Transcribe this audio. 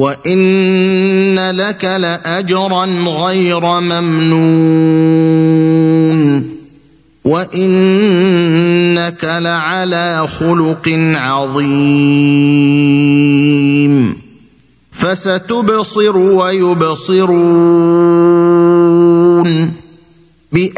وَإِنَّ لَكَ لَأَجْرًا غَيْرَ مَمْنُونٍ وَإِنَّكَ لَعَلَىٰ خُلُقٍ عَظِيمٍ فَسَتُبْصِرُ وَيُبْصِرُونَ